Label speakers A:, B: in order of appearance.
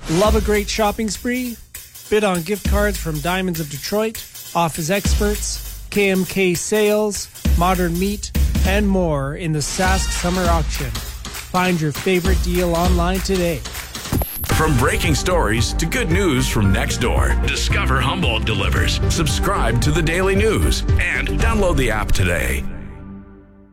A: Love a great shopping spree? Bid on gift cards from Diamonds of Detroit, Office Experts, KMK Sales, Modern Meat, and more in the Sask Summer Auction. Find your favorite deal online today.
B: From breaking stories to good news from next door, discover Humboldt delivers. Subscribe to the Daily News and download the app today.